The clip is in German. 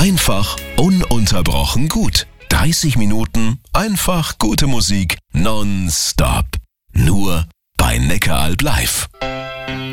Einfach ununterbrochen gut. 30 Minuten einfach gute Musik nonstop. Nur bei Neckaralb live.